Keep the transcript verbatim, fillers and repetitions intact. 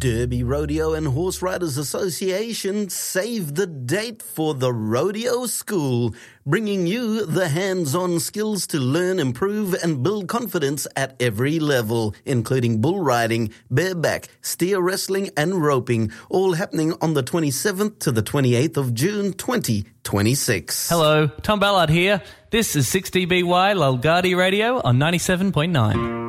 Derby Rodeo and Horse Riders Association save the date for the Rodeo School, bringing you the hands-on skills to learn, improve, and build confidence at every level, including bull riding, bareback, steer wrestling, and roping, all happening on the twenty-seventh to the twenty-eighth of June twenty twenty-six. Hello, Tom Ballard here. This is six D B Y Lalgadi Radio on ninety-seven point nine.